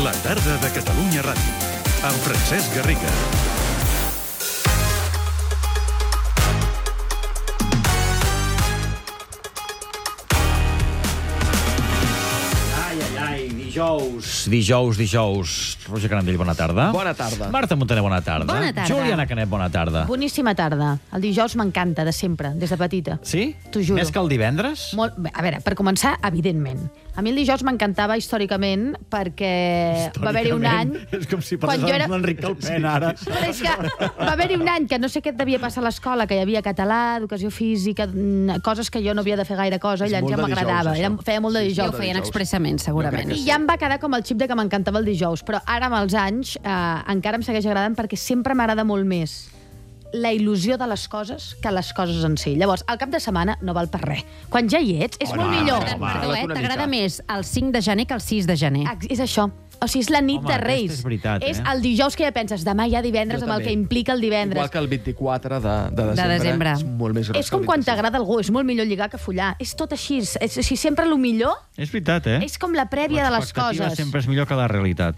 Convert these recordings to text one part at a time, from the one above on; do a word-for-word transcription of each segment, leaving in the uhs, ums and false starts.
La tarda de Catalunya Ràdio, amb Francesc Garriga. Dijous, dijous, dijous. Roger Canadell, bona tarda. Bona tarda. Marta Montaner, bona tarda. Bona tarda. Juliana Canet, bona tarda. Boníssima tarda. El dijous m'encanta, de sempre, des de petita. Sí? T'ho juro. Més que el divendres? Molt... A veure, per començar, evidentment. A mi el dijous m'encantava històricament perquè va haver-hi un any... És com si quan parlés jo era- amb l'Enric Calpen, ara. Però és que va haver-hi un any que no sé què et devia passar a l'escola, que hi havia català, educació física, mm, coses que jo no havia de fer gaire cosa, i És llavors molt ja de dijous, m'agradava. això. Era- Feia molt de Sí, dijous. molt Ho de feien dijous. expressament, segurament. Jo crec que I ja em va quedar com el xip de que m'encantava el dijous, però ara amb els anys eh, encara em segueix agradant perquè sempre m'agrada molt més la il·lusió de les coses que les coses en si. Llavors, el cap de setmana no val per res. Quan ja hi ets, és Home, molt va, millor. va, va. Perdó, eh? una T'agrada mica. més el cinc de gener que el sis de gener. Ex- És això. O sigui, és la nit Home, de aquesta Reis. és veritat, eh? És el dijous que ja penses, demà hi ha divendres, Jo amb el també. que implica el divendres. Igual que el vint-i-quatre de, de desembre. desembre. És molt més gros És que com el quan vint-i-cinc. t'agrada algú, és molt millor lligar que follar. És tot així, és, és, és sempre el millor, És veritat, eh? és com la prèvia de les L'expectativa coses. sempre és millor que la realitat.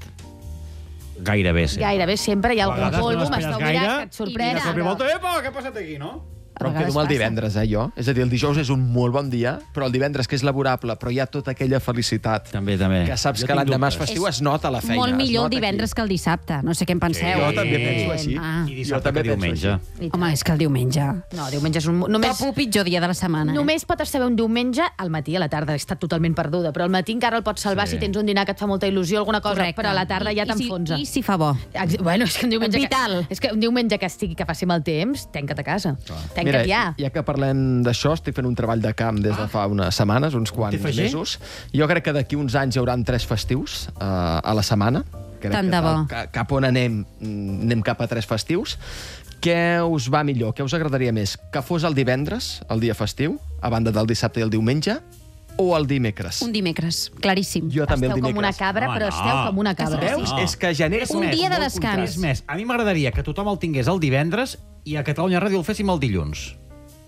Gairebé, sí. Gairebé sempre hi ha A algun vegades no polvo, l'esperes m'esteu gaire, mirant, que et I sorprèn. de cop i ara. volta, epa, què ha passat aquí, no? Però em vegades quedo amb el passa. divendres, eh, jo. És a dir, el dijous és un molt bon dia, però el divendres, que és laborable, però hi ha tota aquella felicitat També, també. que saps Jo que tinc l'endemà és dubtes. festiu, es nota a la feina. Molt es millor el nota divendres aquí. que el dissabte. No sé què en penseu. Jo també penso així. Ah. I Jo dissabte també que penso diumenge. així. Home, és que el diumenge... No, diumenge és un... Només, Top u pitjor dia de la setmana. Eh? només pot estar bé un diumenge al matí, a la tarda he estat totalment perduda, però al matí encara el pots salvar Sí. si tens un dinar que et fa molta il·lusió, alguna cosa, Correcte. però a la tarda I- ja i si- t'enfonsa. I si fa bo. Ex- Bueno, és que un diumenge... Vital. Que, és que un diumenge que estigui, que faci mal temps, tanca't a casa. Tanca't Mira, ja. ja que parlem d'això, estic fent un treball de camp des de fa unes setmanes, uns quants T F G? mesos. Jo crec que d'aquí uns anys hi haurà tres festius uh, a la setmana. Crec Tant que de bo. Cap, cap on anem, mm, anem cap a tres festius. Què us va millor? Què us agradaria més? Que fos el divendres, el dia festiu, a banda del dissabte i el diumenge, o el dimecres? Un dimecres, claríssim. Jo també el Esteu com una dimecres. cabra, Home, però no. esteu com una cabra. Veus? No. És que genera... És un dia de descans. És més, a mi m'agradaria que tothom el tingués el divendres i a Catalunya Ràdio el féssim el dilluns.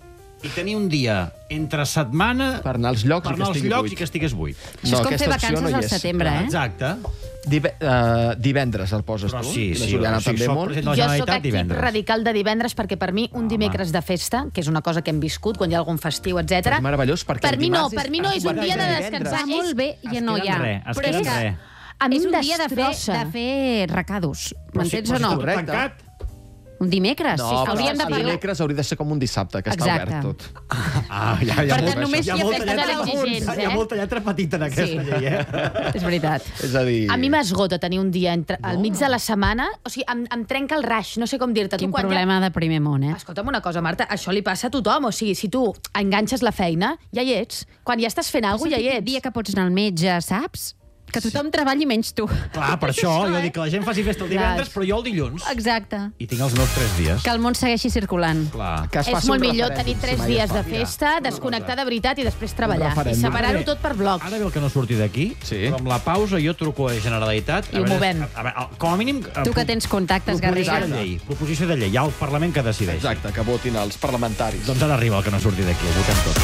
I tenir un dia entre setmana Per anar als llocs per i que anar als estigui llocs buit. i que estigués buit. Això és com fer aquesta opció vacances no hi al és. setembre, eh? Exacte. Dive, uh, divendres el poses Però tu? sí, I la sí, Juliana o sigui, també soc molt. president de la Jo sóc Generalitat equip divendres. radical de divendres perquè per mi un dimecres de festa, que és una cosa que hem viscut quan hi ha algun festiu, etcètera. És meravellós perquè per el mi no, dimarts per mi no es és un dia de converteix en descansar. Va molt bé i Es no queda hi ha. en res, es Però queda és en que res. A mi és em un dia de fer, destrossa. de fer recados. M'entens Però o si no? està tot Correcte. tancat. Un dimecres. No, sí, però hauríem de el parlar. dimecres hauria de ser com un dissabte, que està Exacte. obert tot. Ah, ja, ja, Per molt, tant, només hi ha hi ha molta festes lletra exigents, petita, hi ha eh? molta lletra petita en aquesta Sí. llei, eh? És veritat. És a dir... A mi m'esgota tenir un dia entre, al mig de la setmana, o sigui, em, em trenca el rush, no sé com dir-te. Quin Tu, quan problema de primer món, eh? Ja... Escolta'm una cosa, Marta, això li passa a tothom, o sigui, si tu enganxes la feina, ja hi ets. Quan ja estàs fent alguna cosa, ja hi El ets. dia que pots anar al metge, saps? Que tothom treballi menys tu. Clar, per això, jo dic que la gent faci festa el divendres, Clar. però jo el dilluns. Exacte. I tinc els meus tres dies. Que el món segueixi circulant. Clar. Que es És faci molt un millor referèndum, tenir si tres mai dies es de fa. festa, desconnectar de veritat i després treballar. I referèndum. separar-ho tot per blocs. Ara ve el que no surti d'aquí, Sí. però amb la pausa jo truco a Generalitat. I ho a veure- movem. A, a, veure, com a mínim... Tu que tens contactes, Proposició Garriga. de llei. Proposició de llei. Hi ha el Parlament que decideix. Exacte, que votin els parlamentaris. Doncs ara arriba el que no surti d'aquí. Ho votem tot.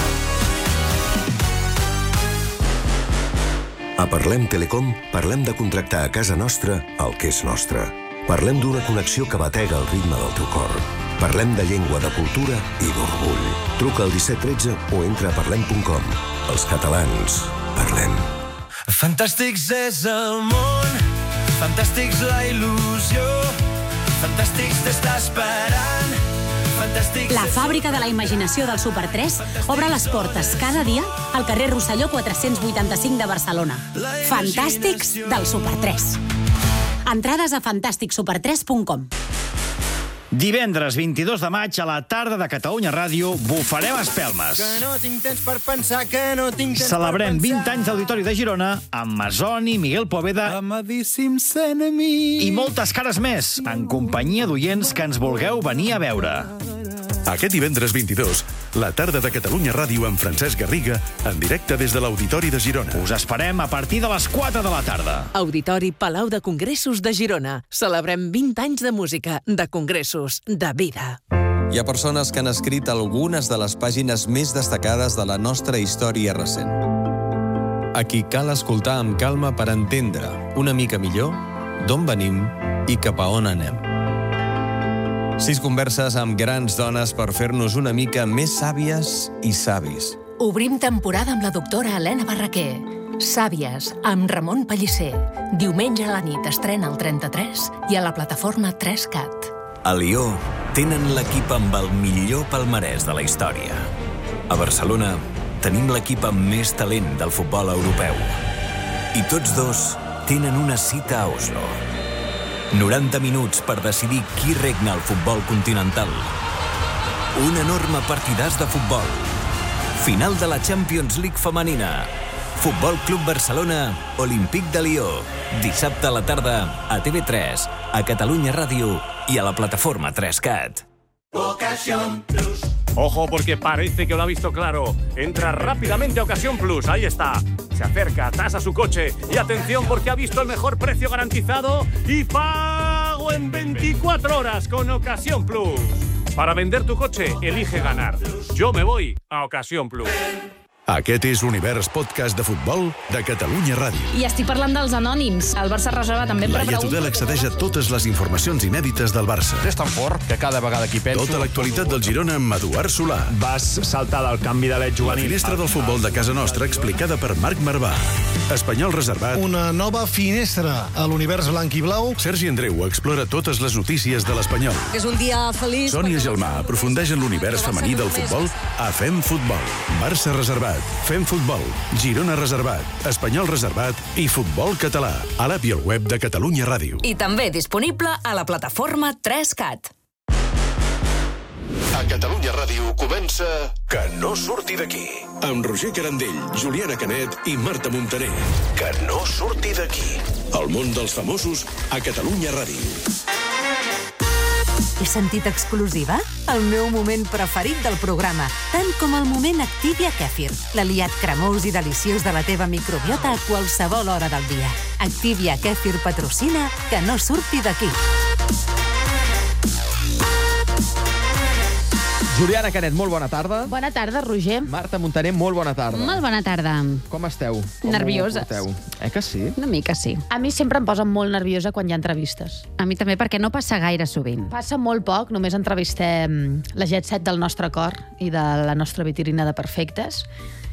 A Parlem Telecom parlem de contractar a casa nostra el que és nostre. Parlem d'una connexió que batega el ritme del teu cor. Parlem de llengua, de cultura i d'orgull. Truca al disset tretze o entra a parlem punt com. Els catalans, parlem. Fantàstics és el món, fantàstics la il·lusió, fantàstics d'estar esperant, fantàstics... La fàbrica de la imaginació del Super tres obre les portes cada dia al carrer Rosselló quatre-cents vuitanta-cinc de Barcelona. Fantàstics del Super tres. Entrades a fantàstic super tres punt com. Divendres vint-i-dos de maig a la tarda de Catalunya Ràdio bufarem espelmes. Que no tinc temps per pensar, que no tinc temps Celebrem per vint pensar. anys d'Auditori de Girona amb Masoni, Miguel Poveda Amadíssims enemics. i moltes cares més, en companyia d'oients que ens vulgueu venir a veure. Aquest divendres vint-i-dos, la tarda de Catalunya Ràdio amb Francesc Garriga, en directe des de l'Auditori de Girona. Us esperem a partir de les quatre de la tarda. Auditori Palau de Congressos de Girona. Celebrem vint anys de música, de congressos, de vida. Hi ha persones que han escrit algunes de les pàgines més destacades de la nostra història recent. a qui cal escoltar amb calma per entendre una mica millor d'on venim i cap a on anem. Sis converses amb grans dones per fer-nos una mica més sàvies i savis. Obrim temporada amb la doctora Helena Barraquer. Sàvies, amb Ramon Pellicer. Diumenge a la nit estrena al trenta-tres i a la plataforma tres cat. A Lió tenen l'equip amb el millor palmarès de la història. A Barcelona tenim l'equip amb més talent del futbol europeu. I tots dos tenen una cita a Oslo. noranta minuts per decidir qui regna el futbol continental. Un enorme partidàs de futbol. Final de la Champions League femenina. Futbol Club Barcelona, Olímpic de Lió. Dissabte a la tarda a T V tres, a Catalunya Ràdio i a la plataforma tres cat. Ocasión Plus. Ojo, porque parece que lo ha visto claro. Entra rápidamente a Ocasión Plus. Ahí está. Se acerca, tasa su coche. Y atención, porque ha visto el mejor precio garantizado y pago en veinticuatro horas con Ocasión Plus. Para vender tu coche, elige ganar. Yo me voy a Ocasión Plus. Aquest és l'Univers Podcast de Futbol de Catalunya Ràdio. I estic parlant dels anònims. El Barça reserva també per Laia Tudel accedeix a totes les informacions inèdites del Barça. És tan fort que cada vegada que penso... Tota l'actualitat del Girona amb Eduard Solà. Vas saltar del canvi de l'Ed juvenil. La finestra del futbol de casa nostra explicada per Marc Marvà. Espanyol reservat. Una nova finestra a l'univers blanc i blau. Sergi Andreu explora totes les notícies de l'Espanyol. És un dia feliç. Sònia Gelmà aprofundeix en l'univers femení del futbol a Fem Futbol. Barça reservat. Fem Futbol, Girona reservat, Espanyol reservat i Futbol català. A l'app i al web de Catalunya Ràdio. I també disponible a la plataforma tres cat. A Catalunya Ràdio comença Que no surti d'aquí. Amb Roger Carandell, Juliana Canet i Marta Montaner. Que no surti d'aquí. El món dels famosos a Catalunya Ràdio. He sentit exclusiva? El meu moment preferit del programa, tant com el moment Activia Kefir, l'aliat cremós i deliciós de la teva microbiota a qualsevol hora del dia. Activia Kefir patrocina Que no surti d'aquí. Juliana Canet, molt bona tarda. Bona tarda, Roger. Marta Montaner, molt bona tarda. Molt bona tarda. Com esteu? Com Nervioses. ho porteu? Eh que sí? Una mica sí. A mi sempre em posa molt nerviosa quan hi ha entrevistes. A mi també, perquè no passa gaire sovint. Passa molt poc, només entrevistem la jet set del nostre cor i de la nostra vitrina de perfectes.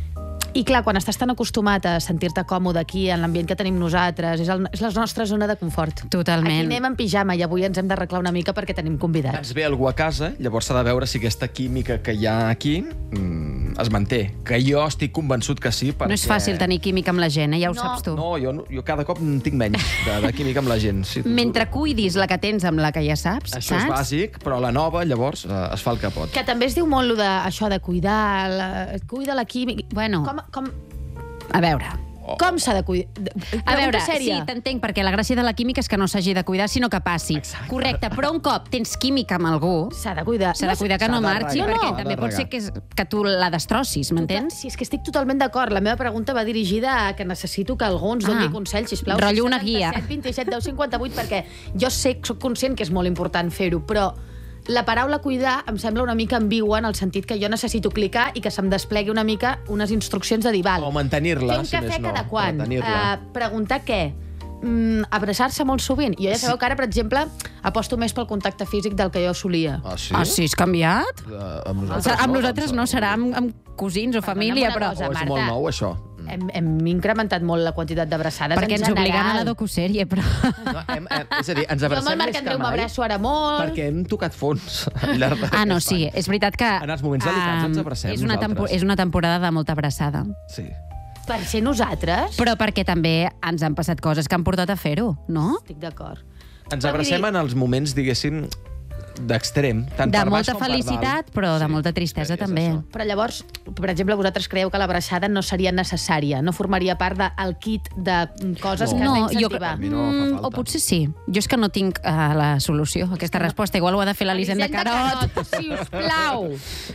I clar, quan estàs tan acostumat a sentir-te còmode aquí, en l'ambient que tenim nosaltres, és, el, és la nostra zona de confort. Totalment. Aquí anem en pijama i avui ens hem d'arreglar una mica perquè tenim convidats. Ens ve algú a casa, llavors s'ha de veure si aquesta química que hi ha aquí mm, es manté. Que jo estic convençut que sí, perquè... No és fàcil tenir química amb la gent, eh? Ja ho No. saps tu. No, jo, jo cada cop en tinc menys de, de química amb la gent. Sí, Mentre cuidis la que tens amb la que ja saps, Això saps? és bàsic, però la nova, llavors, eh, es fa el que pot. Que també es diu molt lo de, això de cuidar, la, cuida la química... Bueno, Com, com, a veure... com s'ha de cuidar? A veure, sèria. sí, t'entenc, perquè la gràcia de la química és que no s'hagi de cuidar, sinó que passi. Exacte. Correcte, però un cop tens química amb algú... S'ha de cuidar. S'ha de cuidar que s'ha no de marxi, regar. perquè No, no. també S'ha de pot ser regar. que, és, que tu la destrossis, m'entens? Sí, és que estic totalment d'acord. La meva pregunta va dirigida a que necessito que algú ens doni Ah. consells, sisplau. Rotllo una guia. setanta-set, vint-i-set, deu, cinquanta-vuit, perquè jo sé, soc conscient que és molt important fer-ho, però la paraula cuidar em sembla una mica ambigua en el sentit que jo necessito clicar i que se'm desplegui una mica unes instruccions de dir, val, O mantenir-la, fer un si cafè més no. cada quan, Mantenir-la. uh, preguntar què, mm, abraçar-se molt sovint. Jo ja sabeu que ara, per exemple, aposto més pel contacte físic del que jo solia. Ah, sí? Ah, sí, has canviat? Uh, amb O nosaltres, sigui, amb no, nosaltres no, serà amb, amb cosins o família, una però... cosa, Oh, és Marta. molt nou, això. Hem, hem incrementat molt la quantitat d'abraçades Perquè en ens general. obliguen a la docusèrie, però... No, hem, hem, és a dir, ens Jo amb abracem el Marc més que Andreu mai. m'abraço ara molt. Perquè hem tocat fons al llarg Ah, no, d'aquest sí, any. és veritat que... En els moments delicats ens abracem és una, tempo, nosaltres. és una temporada de molta abraçada. Sí. Per ser nosaltres? Però perquè també ens han passat coses que han portat a fer-ho, no? Estic d'acord. Ens Però vull abracem dir- en els moments, diguéssim, d'extrem. tant De per baix molta com per felicitat, dalt. però de Sí, molta tristesa és també. això. Però llavors, per exemple, vosaltres creieu que l'abraçada no seria necessària, no formaria part del kit de coses No. que has No, jo, d'incentivar? A mi no fa mm, falta. o potser sí. Jo és que no tinc uh, la solució a aquesta resposta. Igual ho ha de fer l'Elisenda Carot. Carot, sisplau.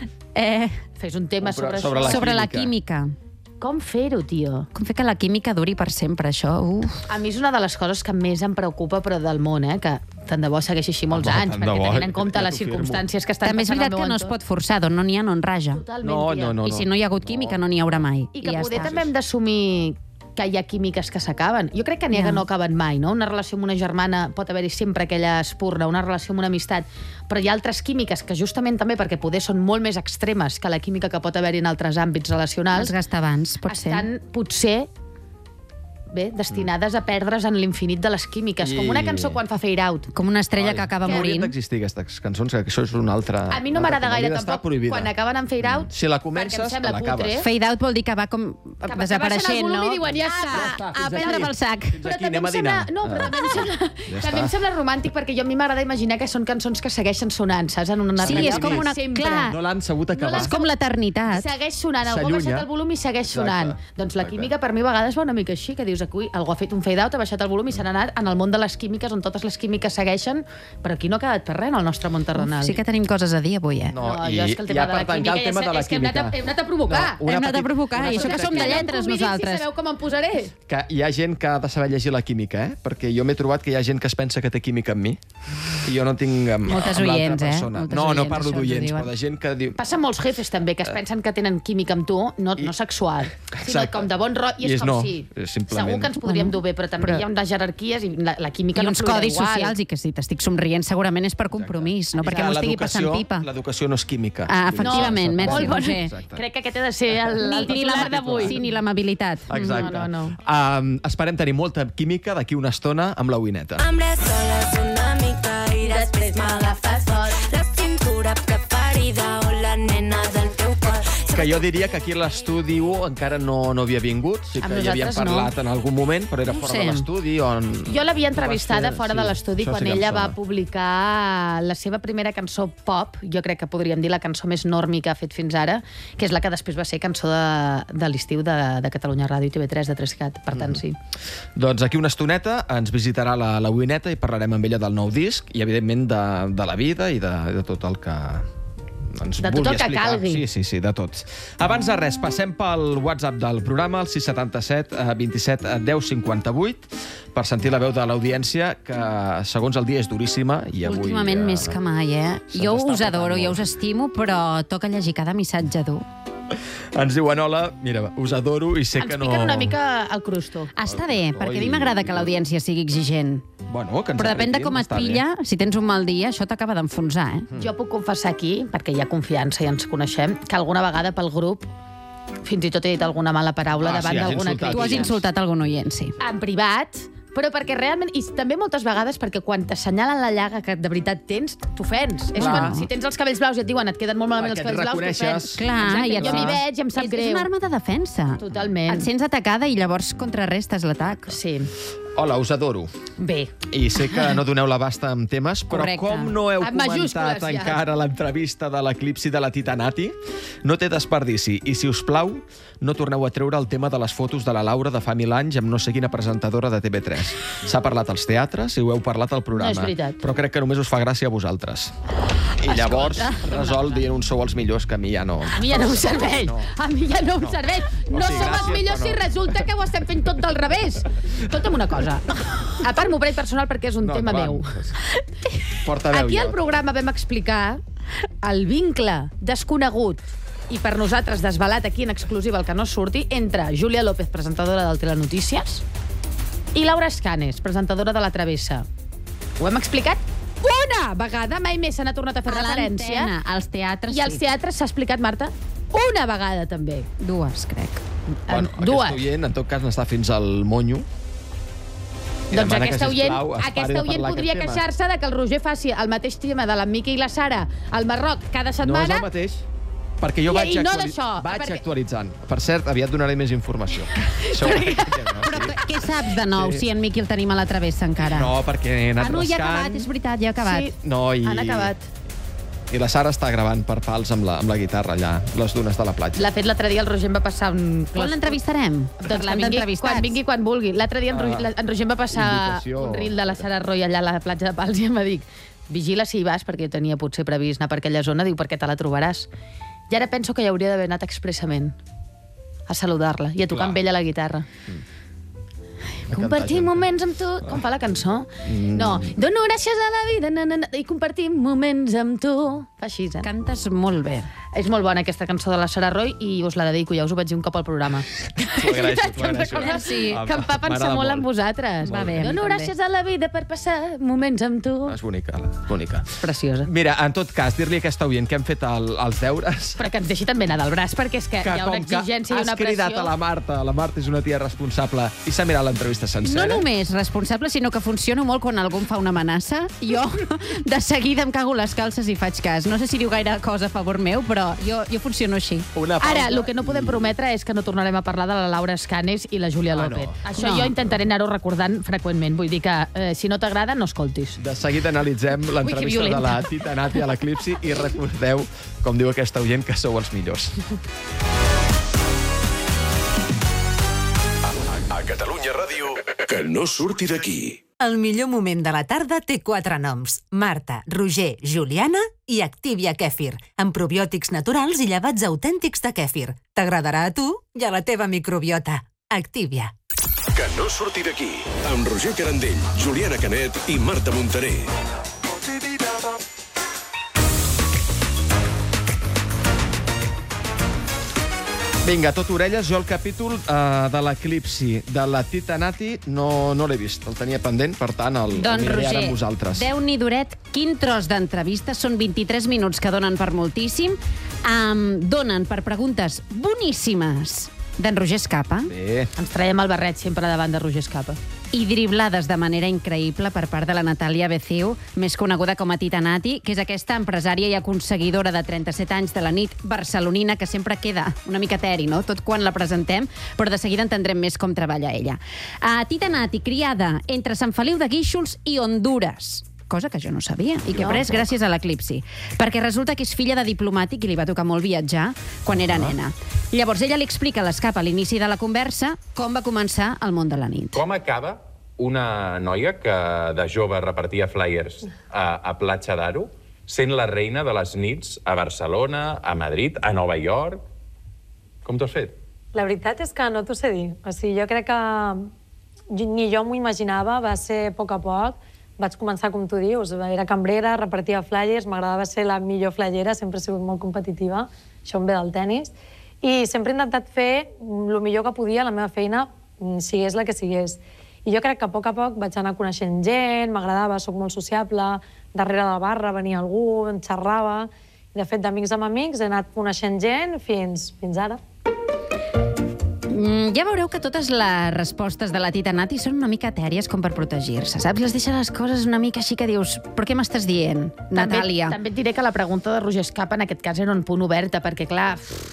Eh, Fes un tema Sobre- sobre, sobre això. la sobre la química. química. Com fer-ho, tio? Com fer que la química duri per sempre, això? Uf. A mi és una de les coses que més em preocupa, però del món, eh? Que tant de bo segueixi així molts Home, anys, tant de perquè bo, tenint en compte ja les t'ho firmo. circumstàncies que estan També és passant al veritat meu que no es entorn. pot forçar, d'on no n'hi ha no en raja. Totalment, No, tia. no, no. I si no hi ha hagut química, no n'hi haurà mai. I que ja poder està. també hem d'assumir que hi ha químiques que s'acaben. Jo crec que n'hi ha Ja. que no acaben mai, no? Una relació amb una germana pot haver-hi sempre aquella espurna, una relació amb una amistat, però hi ha altres químiques que justament també perquè poder són molt més extremes que la química que pot haver-hi en altres àmbits relacionals. Els gastavants, pot ser. Estan, potser, bé, destinades a perdre's en l'infinit de les químiques, I- com una cançó quan fa Fade Out. Com una estrella que acaba Haurien morint. d'existir aquestes cançons, que això és una altra... A mi no m'agrada gaire hauria d'estar tampoc prohibida. quan acaben en Fade Out, Si la perquè comences, em sembla l'acabes. cutre. Fade out vol dir que va com Que desapareixent, baixen el volum no? i diuen, ja està. A fins prendre aquí. pel sac. Fins aquí, anem a dinar. No, però també em sembla, Ja també em està. sembla romàntic perquè jo a mi m'agrada imaginar que són cançons que segueixen sonant, saps? En una Sí, és com una... Sempre. Clar, No l'han sabut acabar. és com l'eternitat. Segueix sonant, algú ha S'allunya. baixat el volum i segueix Exacte, sonant. Doncs la exacte. química per mi a vegades va una mica així, que dius, aquí algú ha fet un fade out, ha baixat el volum i s'ha anat en el món de les químiques, on totes les químiques segueixen, però aquí no ha quedat per res en el nostre món terrenal. Sí que tenim coses a dir avui, eh? No, No, i, jo és que el tema ja de per la tancar química el tema ja de la sé- és que hem anat a- química. hem anat a provocar. una Hem anat a petit- provocar, una i això que petita som de química. lletres, Si nosaltres. sabeu com em posaré. Que hi ha gent que ha de saber llegir la química, eh? Perquè jo m'he trobat que hi ha gent que es pensa que té química amb mi i jo no tinc amb, Moltes amb l'altra oients, eh? persona. Moltes No, no oients, parlo això ens ho d'oients, diuen. però de gent que diu... Passa amb molts jefes també, que es pensen que tenen química amb tu, no, no sexual, sinó Exacte. com de bon rotllo, i I és, és com no, si... és simplement- Segur que ens podríem dur bé, però també Però- hi ha unes jerarquies i la, la química I no uns fluirà codis igual. socials, i que si t'estic somrient segurament és per compromís, no perquè m'ho estigui passant pipa. L'educació no és química. Ah, efectivament, No, merci, Molt bon. Roger. Crec que aquest ha de ser el, el Ni, ni la, titular d'avui. sí, ni l'amabilitat. Exacte. No, no, no. Um, esperem tenir molta química d'aquí una estona amb la Wineta. Hambre sola una mica i després m'agafes fort. La cintura preferida o la nena del teu cor. Que jo diria que aquí a l'estudi encara no, no havia vingut, sí que Amb hi havíem nosaltres no. parlat en algun moment, però era No ho fora sé. de l'estudi. On... Jo l'havia entrevistada Va ser- fora sí, de l'estudi això quan sí que em ella va sona. publicar la seva primera cançó pop, jo crec que podríem dir la cançó més normi que ha fet fins ara, que és la que després va ser cançó de, de l'estiu de, de Catalunya Ràdio i T V tres de tres cat, per tant, Mm. sí. Doncs aquí una estoneta ens visitarà la, la Wineta i parlarem amb ella del nou disc i, evidentment, de, de la vida i de, de tot el que ens De tot vulgui el que explicar. calgui. Sí, sí, sí, de tot. Abans de res, passem pel WhatsApp del programa, el sis set set vint set deu cinquanta vuit, per sentir la veu de l'audiència, que segons el dia és duríssima. I avui, Últimament eh, més que mai, eh? se'ns Jo està us adoro, apretant jo us estimo, però toca llegir cada missatge dur. Ens diuen, hola, mira, us adoro i sé Ens que no... piquen una mica al crusto. Està bé, perquè a mi Oi. m'agrada que l'audiència sigui exigent. Bueno, que ens Però depèn de apliquin, com et està bé. pilla, si tens un mal dia, això t'acaba d'enfonsar, eh? Mm. Jo puc confessar aquí, perquè hi ha confiança i ens coneixem, que alguna vegada pel grup fins i tot he dit alguna mala paraula Ah, davant sí, has d'alguna insultat. Tu has crítica. insultat algun oient, sí. En privat, però perquè realment, i també moltes vegades perquè quan t'assenyalen la llaga que de veritat tens, t'ofens. És Clar. quan, si tens els cabells blaus i et diuen et queden molt malament Perquè els cabells et blaus, reconeixes. t'ofens. Clar, Exacte, i et jo m'hi sents- veig i em sap és, greu. És una arma de defensa. Totalment. Et sents atacada i llavors contrarrestes l'atac. Sí. Hola, us adoro. Bé. I sé que no doneu l'abast amb temes, però Correcte. com no heu Amb comentat majúscules, ja. encara l'entrevista de l'eclipsi de la Titanati, no té desperdici. I, si us plau, no torneu a treure el tema de les fotos de la Laura de fa mil anys amb no sé quina presentadora de T V tres. S'ha parlat als teatres i ho heu parlat al programa. No és veritat. Però crec que només us fa gràcia a vosaltres. I llavors resol dient un sou els millors, que a mi ja no... A mi ja no em serveix. No. A mi ja no em serveix. No O sigui, som els gràcies, millors però si no. resulta que ho estem fent tot del revés. Escolta'm una cosa. A part, m'ho prenc personal perquè és un No, tema endavant. meu. Portaveu, Aquí jo. al programa vam explicar el vincle desconegut i per nosaltres desvelat aquí en exclusiva el que no surti entre Júlia López, presentadora del Telenotícies, i Laura Escanes, presentadora de La Travessa. Ho hem explicat una vegada, mai més se n'ha tornat a fer A referència. l'antena, als teatres, I als sí. teatres s'ha explicat, Marta, una vegada també. Dues, crec. Bueno, Dues. aquest oient, en tot cas, n'està fins al monyo. I Doncs demana que, aquesta oient, sisplau, es pari aquesta de oient parlar podria aquest tema. queixar-se de que el Roger faci el mateix tema de la Mica i la Sara al Marroc cada No és setmana. el mateix, perquè jo I- vaig, i no actuali- d'això, vaig perquè- actualitzant. Per cert, aviat donaré més informació. Sobre aquest tema. Però què saps de nou, Sí. si en Miqui el tenim a la travessa encara? No, perquè he anat Ah, no, ja ha rascant. acabat, és veritat, ja ha acabat. Sí, No, i... han acabat. I la Sara està gravant per pals amb la, amb la guitarra allà, les dunes de la platja. L'ha fet l'altre dia, el Roger em va passar un... Quan l'entrevistarem? Doncs Parlem quan vingui, d'entrevistats. quan vingui, quan vulgui. L'altre dia en, Ah, Roger, la- en Roger em va passar invitació. un reel de la Sara Roy allà a la platja de Pals i em va dir vigila si hi vas, perquè jo tenia potser previst anar per aquella zona, diu, perquè te la trobaràs. I ara penso que hi hauria d'haver anat expressament a saludar-la i a tocar Clar. amb ella la guitarra. Compartir moments amb tu... Com fa la cançó? Mm. No. Dono gràcies a la vida na, na, na, i compartir moments amb tu. Fa així, eh? Cantes molt bé. És molt bona aquesta cançó de la Sara Roy i us la dedico, ja us ho vaig dir un cop al programa. T'ho agraeixo, t'ho agraeixo. Sí, que em fa pensar molt en vosaltres. Va bé, Dono gràcies a la vida per passar moments amb tu. És bonica, és bonica. Preciosa. Mira, en tot cas, dir-li a aquesta oient que hem fet el, els deures... Però que ens deixi també anar del braç, perquè és que, que hi ha una exigència i una pressió. Has cridat a la Marta, la Marta és una tia responsable i s'ha mirat l'entrevista sencera. No només responsable, sinó que funciono molt quan algú em fa una amenaça. Jo de seguida em cago les calces i faig cas. No sé si diu gaire cosa a favor meu, però jo, jo funciono així. Ara, el que no podem prometre és que no tornarem a parlar de la Laura Escanes i la Júlia Ah, López. no. Això No. jo intentaré anar-ho recordant freqüentment. Vull dir que eh, si no t'agrada, no escoltis. De seguida analitzem l'entrevista de la Tita Nati a l'Eclipsi i recordeu, com diu aquesta oient, que sou els millors. A Catalunya Ràdio, que no surti d'aquí. El millor moment de la tarda té quatre noms. Marta, Roger, Juliana i Activia Kèfir, amb probiòtics naturals i llevats autèntics de kèfir. T'agradarà a tu i a la teva microbiota. Activia. Que no surti d'aquí. Amb Roger Carandell, Juliana Canet i Marta Montaner. Vinga, tot orelles, jo el capítol uh, de l'Eclipsi de la Tita Nati no, no l'he vist, el tenia pendent, per tant el, Doncs, el miraré ara amb Roger, vosaltres. Déu-n'hi duret, quin tros d'entrevista, són vint-i-tres minuts que donen per moltíssim, um, donen per preguntes boníssimes d'en Roger Escapa. Bé. Ens traiem el barret sempre davant de Roger Escapa. I driblades de manera increïble per part de la Natàlia Beceu, més coneguda com a Tita Nati, que és aquesta empresària i aconseguidora de trenta-set anys de la nit barcelonina, que sempre queda una mica eteri, no?, tot quan la presentem, però de seguida entendrem més com treballa ella. Uh, Tita Nati, criada entre Sant Feliu de Guíxols i Hondures, cosa que jo no sabia i que he pres gràcies a l'Eclipsi, perquè resulta que és filla de diplomàtic i li va tocar molt viatjar quan era nena. Llavors ella li explica a l'Escapa a l'inici de la conversa com va començar el món de la nit. Com acaba una noia que de jove repartia flyers a, a Platja d'Aro, sent la reina de les nits a Barcelona, a Madrid, a Nova York? Com t'ho has fet? La veritat és que no t'ho sé dir. O sigui, jo crec que ni jo m'ho imaginava, va ser a poc a poc. Vaig començar, com tu dius, era cambrera, repartia flyers, m'agradava ser la millor flyera, sempre he sigut molt competitiva, això em ve del tennis, i sempre he intentat fer el millor que podia la meva feina, sigués la que sigués. I jo crec que a poc a poc vaig anar coneixent gent, m'agradava, soc molt sociable, darrere de la barra venia algú, em xerrava, i de fet d'amics amb amics he anat coneixent gent fins, fins ara. Mm, ja veureu que totes les respostes de la Tita Nati són una mica etèries com per protegir-se, saps? Les deixa les coses una mica així que dius, però què m'estàs dient, Natàlia? També, també et diré que la pregunta de Roger Escapa en aquest cas era un punt oberta, perquè clar...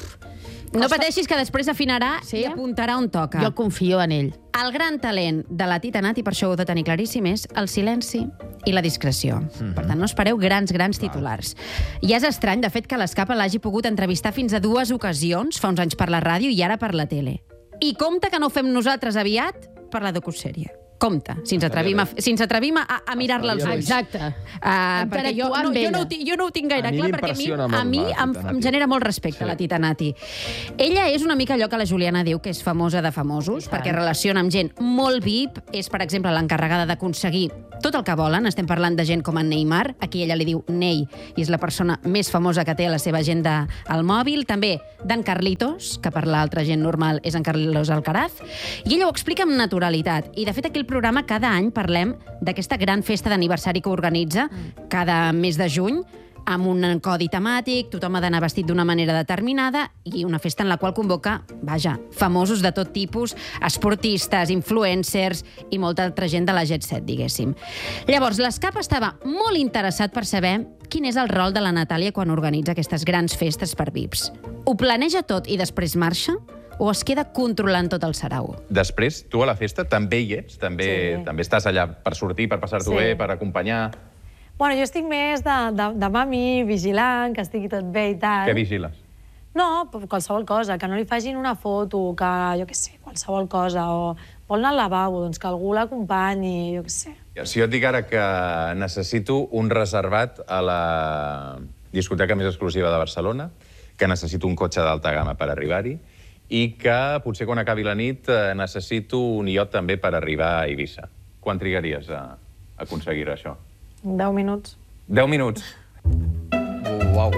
No pateixis que després afinarà sí? i apuntarà on toca. Jo confio en ell. El gran talent de la Tita Nati, per això ho he de tenir claríssim, és el silenci i la discreció. Mm-hmm. Per tant, no espereu grans, grans titulars. I és estrany, de fet, que l'Escapa l'hagi pogut entrevistar fins a dues ocasions, fa uns anys per la ràdio i ara per la tele. I compte que no ho fem nosaltres aviat per la docusèrie. Compte, si ens atrevim a, si ens atrevim a, a mirar-la als ulls. Exacte. Uh, perquè jo no, jo, no ho, jo no ho tinc gaire A mi clar, perquè a mi, m'impressiona a molt mi la em, Tita em Nati. genera molt respecte, sí. La Tita Nati. Ella és una mica allò que la Juliana diu, que és famosa de famosos, perquè relaciona amb gent molt V I P, és, per exemple, l'encarregada d'aconseguir tot el que volen. Estem parlant de gent com en Neymar, aquí ella li diu Ney, i és la persona més famosa que té a la seva agenda al mòbil. També d'en Carlitos, que per l'altra gent normal és en Carlos Alcaraz, i ella ho explica amb naturalitat. I, de fet, aquí al programa cada any parlem d'aquesta gran festa d'aniversari que organitza cada mes de juny, amb un codi temàtic, tothom ha d'anar vestit d'una manera determinada i una festa en la qual convoca, vaja, famosos de tot tipus, esportistes, influencers i molta altra gent de la jet set, diguéssim. Llavors, l'Escapa estava molt interessat per saber quin és el rol de la Natàlia quan organitza aquestes grans festes per V I Ps. Ho planeja tot i després marxa? O es queda controlant tot el sarau? Després, tu a la festa també hi ets? També, Sí. també estàs allà per sortir, per passar-t'ho Sí. bé, per acompanyar? Bueno, jo estic més de, de, de mami, vigilant, que estigui tot bé i tal. Què vigiles? No, però qualsevol cosa, que no li facin una foto, que, jo què sé, qualsevol cosa, o vol anar al lavabo, doncs que algú l'acompanyi, jo què sé. Si jo et dic ara que necessito un reservat a la discoteca més exclusiva de Barcelona, que necessito un cotxe d'alta gamma per arribar-hi, i que potser quan acabi la nit eh, necessito un iot també per arribar a Eivissa. Quan trigaries a, a aconseguir això? Deu minuts. Deu minuts. Uau. T'ho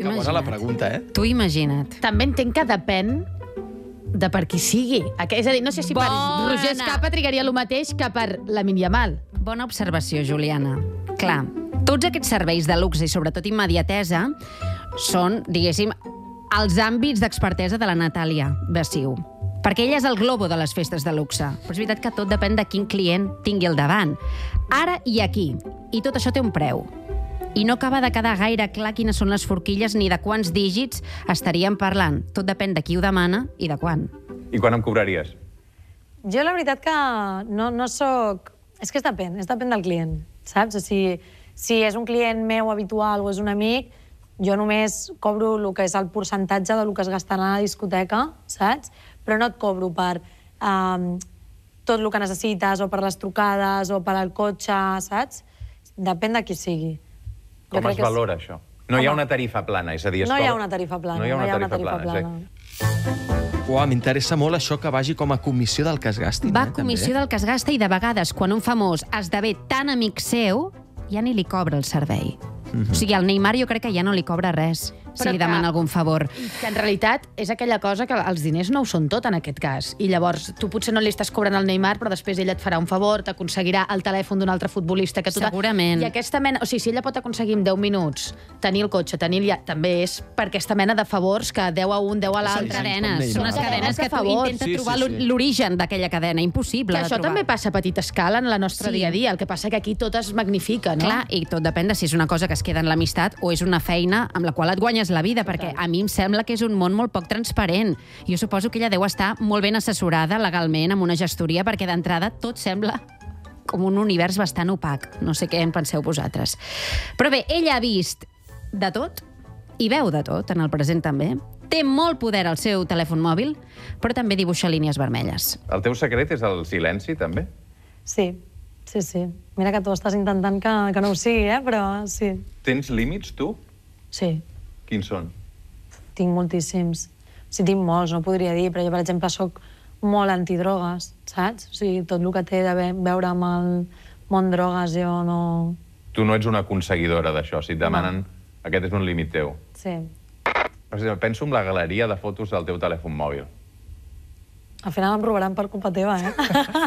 Que bona la pregunta, eh? Tu imagina't. També entenc que depèn de per qui sigui. És a dir, no sé si per Bona. Roger Escapa trigaria el mateix que per Lamine Yamal. Bona observació, Juliana. Clar, tots aquests serveis de luxe i sobretot immediatesa són, diguéssim, els àmbits d'expertesa de la Natàlia Baciu. Perquè ella és el globo de les festes de luxe. Però és veritat que tot depèn de quin client tingui al davant. Ara i aquí. I tot això té un preu. I no acaba de quedar gaire clar quines són les forquilles ni de quants dígits estaríem parlant. Tot depèn de qui ho demana i de quan. I quan em cobraries? Jo la veritat que no, no soc... És que és depèn, és depèn del client, saps? O sigui, si és un client meu habitual o és un amic, jo només cobro el que és el percentatge del que es gastarà a la discoteca, saps? Però no et cobro per um, tot el que necessites, o per les trucades, o per al cotxe, saps? Depèn de qui sigui. Com es valora, això? No hi ha una tarifa plana, és a dir... No hi ha una tarifa plana. No hi ha una tarifa plana. Uau, m'interessa molt això que vagi com a comissió del que es gasti. Va a comissió del que es gasta i de vegades, quan un famós esdevé tan amic seu, ja ni li cobra el servei. O sigui, al Neymar jo crec que ja no li cobra res si li demana algun favor. Que en realitat és aquella cosa que els diners no ho són tot en aquest cas. I llavors tu potser no li estàs cobrant al Neymar, però després ell et farà un favor, t'aconseguirà el telèfon d'un altre futbolista que tu... Segurament. I aquesta mena... O sigui, si ella pot aconseguir en deu minuts tenir el cotxe, tenir el... també és per aquesta mena de favors que deu a un, deu a l'altre. Són cadenes, són les cadenes que tu intentes trobar l'origen d'aquella cadena. Impossible que de això trobar. també passa a petita escala en la nostra dia a dia. El que passa que aquí tot es magnifica, no? Clar, i tot depèn de si és una cosa que es queda en l'amistat o és una feina amb la qual et guanyes la vida, perquè a mi em sembla que és un món molt poc transparent. Jo suposo que ella deu estar molt ben assessorada legalment amb una gestoria, perquè d'entrada tot sembla com un univers bastant opac. No sé què en penseu vosaltres. Però bé, ella ha vist de tot i veu de tot, en el present també. Té molt poder al seu telèfon mòbil, però també dibuixa línies vermelles. El teu secret és el silenci, també? Sí, sí, sí. Mira que tu estàs intentant que, que no ho sigui, eh? Però sí. Tens límits, tu? Sí. Quins són? Tinc moltíssims. O sigui, tinc molts, no podria dir, però jo, per exemple, soc molt antidrogues, saps? O sigui, tot el que té de veure amb el món drogues, jo no... Tu no ets una aconseguidora d'això. Si et demanen, no. Aquest és un límit teu. Sí. Per exemple, penso en la galeria de fotos del teu telèfon mòbil. Al final em robaran per culpa teva, eh?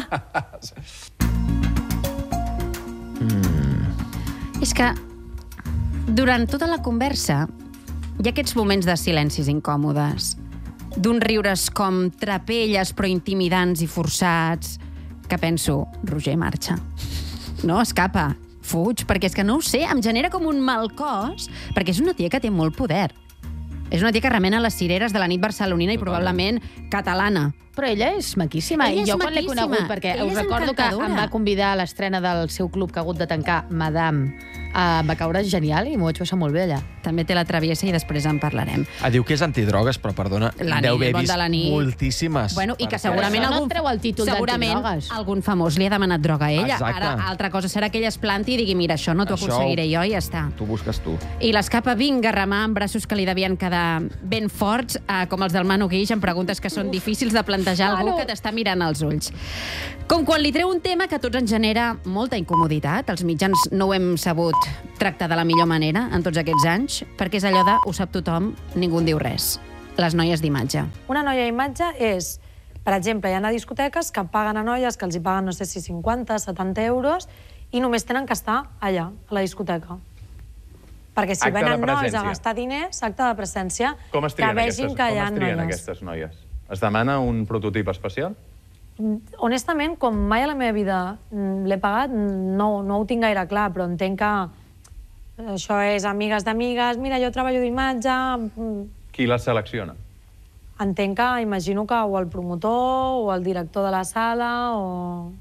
mm. És que durant tota la conversa hi ha aquests moments de silencis incòmodes, d'un riures com trapelles però intimidants i forçats, que penso, Roger, marxa. No, escapa, fuig, perquè és que no ho sé, em genera com un mal cos, perquè és una tia que té molt poder. És una tia que remena les cireres de la nit barcelonina i probablement catalana. Però ella és maquíssima. Ella I jo és quan l'he maquíssima. conegut, perquè Ella us és recordo que encantadora. em va convidar a l'estrena del seu club que ha hagut de tancar, Madame. Uh, va caure genial i m'ho vaig passar molt bé allà. També té la traviesa i després en parlarem. Ah, diu que és antidrogues, però perdona, La deu nit, haver el bon vist de la nit. moltíssimes. Bueno, i que Perquè- segurament Això no algun, et treu el títol segurament d'antidrogues. algun famós li ha demanat droga a ella. Exacte. Ara, altra cosa serà que ella es planti i digui, mira, això no t'ho Això- aconseguiré jo i ja està. Tu busques tu. I l'escapa vinga a remar amb braços que li devien quedar ben forts, eh, com els del Manu Guix, amb preguntes que són difícils de plantejar a algú que t'està mirant als ulls. Com quan li treu un tema que a tots ens genera molta incomoditat. Els mitjans no ho hem sabut tractar de la millor manera en tots aquests anys, perquè és allò de ho sap tothom, ningú en diu res. Les noies d'imatge. Una noia d'imatge és, per exemple, hi ha discoteques que paguen a noies que els hi paguen, no sé si cinquanta, setanta euros, i només tenen que estar allà, a la discoteca. Perquè si Acte de venen nois a presència. gastar diners, acte de presència, Com es que trien, vegin aquestes, que hi com ha es trien noies. aquestes noies? Es demana un prototip especial? Honestament, com mai a la meva vida mm, l'he pagat, no, no ho tinc gaire clar, però entenc que això és amigues d'amigues, mira, jo treballo d'imatge... mm, Qui les selecciona? Entenc que, imagino que o el promotor, o el director de la sala, o...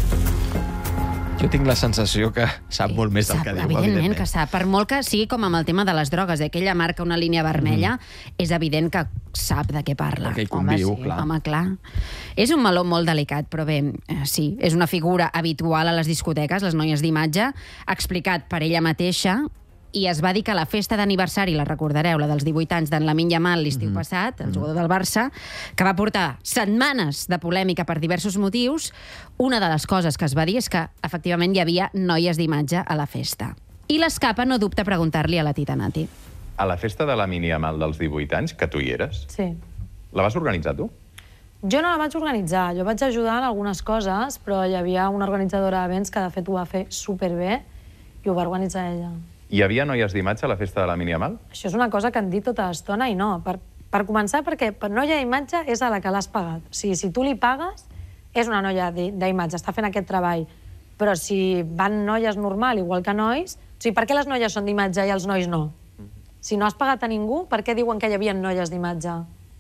Jo tinc la sensació que sap molt més del que diu, Evidentment que sap. Per molt que sigui com amb el tema de les drogues, eh, que ella marca una línia vermella, mm. és evident que sap de què parla. Perquè hi conviu, Home, sí. clar. Home, clar. És un meló molt delicat, però bé, eh, sí, és una figura habitual a les discoteques, les noies d'imatge, explicat per ella mateixa, i es va dir que la festa d'aniversari, la recordareu, la dels divuit anys d'en Lamine Yamal l'estiu mm -hmm. passat, el jugador del Barça, que va portar setmanes de polèmica per diversos motius, una de les coses que es va dir és que, efectivament, hi havia noies d'imatge a la festa. I l'Escapa no dubta preguntar-li a la Titanati. a la festa de la Miniamal dels divuit anys, que tu hi eres, Sí. la vas organitzar tu? Jo no la vaig organitzar, jo vaig ajudar en algunes coses, però hi havia una organitzadora d'events que, de fet, ho va fer superbé i ho va organitzar ella. Hi havia noies d'imatge a la festa de la Miniamal? Això és una cosa que han dit tota l'estona i no. Per, per començar, perquè per noia d'imatge és a la que l'has pagat. O sigui, si tu li pagues, és una noia d'imatge, està fent aquest treball. Però si van noies normal, igual que nois... O sigui, per què les noies són d'imatge i els nois no? Si no has pagat a ningú, per què diuen que hi havia noies d'imatge?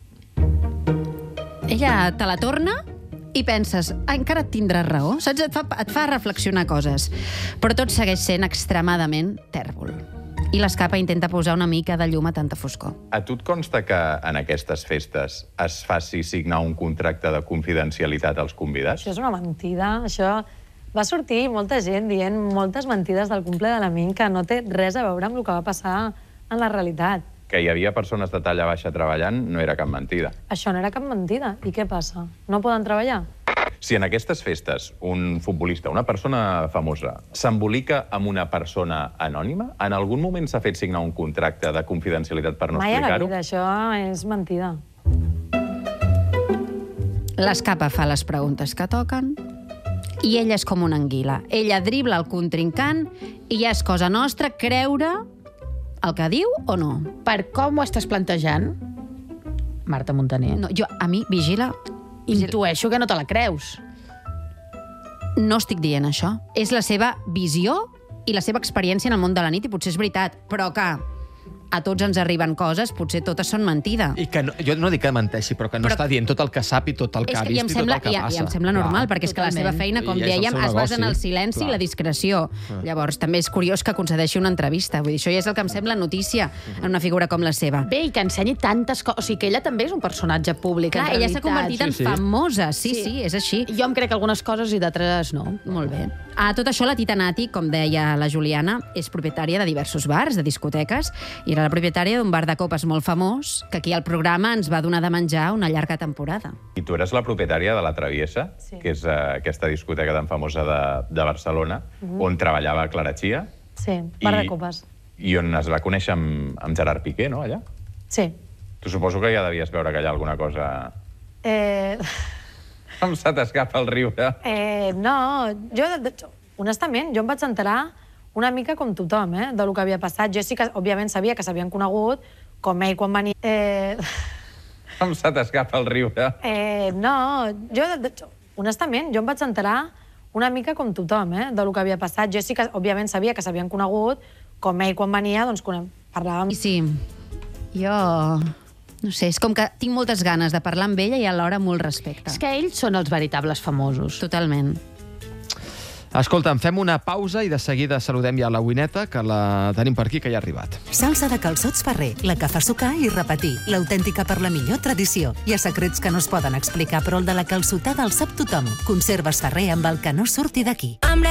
Ella te la torna i penses, ah, encara et tindràs raó. Saps? Et fa, et fa reflexionar coses. Però tot segueix sent extremadament tèrbol. I l'escapa intenta posar una mica de llum a tanta foscor. A tu et consta que en aquestes festes es faci signar un contracte de confidencialitat als convidats? Això és una mentida. Això va sortir molta gent dient moltes mentides del cumple de l'Amin que no té res a veure amb el que va passar en la realitat. Que hi havia persones de talla baixa treballant no era cap mentida. Això no era cap mentida. I què passa? No poden treballar? Si en aquestes festes un futbolista, una persona famosa, s'embolica amb una persona anònima, en algun moment s'ha fet signar un contracte de confidencialitat per no Mai a la explicar-ho? vida, això és mentida. L'escapa fa les preguntes que toquen i ella és com una anguila. Ella dribla el contrincant i ja és cosa nostra creure el que diu o no. Per com ho estàs plantejant, Marta Montaner? No, jo, a mi, vigila... Intueixo que no te la creus. No estic dient això. És la seva visió i la seva experiència en el món de la nit, i potser és veritat, però que a tots ens arriben coses, potser totes són mentida. I que no, jo no dic que menteixi, però que no Però- està dient tot el que sap i tot el que És ha que, i, em vist i tot sembla, el que i, passa. i em sembla normal, Clar. perquè és que la seva feina, com I és el dèiem, seu es basa en el negoci. silenci i Clar. la discreció. Clar. Llavors, també és curiós que concedeixi una entrevista. Vull dir, això ja és el que em sembla notícia en una figura com la seva. Bé, i que ensenyi tantes coses. O sigui, que ella també és un personatge públic, Clar, en ella realitat. s'ha convertit en Sí, sí. famosa. Sí, sí, és així. Jo em crec algunes coses i d'altres no. Molt bé. A tot això, la Tita Nati, com deia la Juliana, és propietària de diversos bars, de discoteques, i era la propietària d'un bar de copes molt famós, que aquí al programa ens va donar de menjar una llarga temporada. I tu eres la propietària de La Traviesa, Sí. que és uh, aquesta discoteca tan famosa de, de Barcelona, Mhm. on treballava Clara Chia, Sí, bar de I- copes. i on es va conèixer amb, amb Gerard Piqué, no, allà? Sí. Tu suposo que ja devies veure que hi ha alguna cosa... Eh, Com se t'escapa el riure? eh, no, jo, de- de- honestament, jo em vaig enterar una mica com tothom, eh, de lo que havia passat. Jo sí que, òbviament, sabia que s'havien conegut, com ell quan venia... Eh, Com se t'escapa el riure? eh, no, jo, de- de- honestament, jo em vaig enterar una mica com tothom, eh, de lo que havia passat. Jo sí que, òbviament, sabia que s'havien conegut, com ell quan venia, doncs, cone- parlàvem... I sí, jo... No sé, és com que tinc moltes ganes de parlar amb ella i alhora molt respecte. És que ells són els veritables famosos. Totalment. Escolta'm, fem una pausa i de seguida saludem ja la Wineta, que la tenim per aquí, que ja ha arribat. Salsa de calçots Ferrer, la que fa sucar i repetir, l'autèntica per la millor tradició. Hi ha secrets que no es poden explicar, però el de la calçotada el sap tothom. Conserves Ferrer amb el que no surti d'aquí. Hambre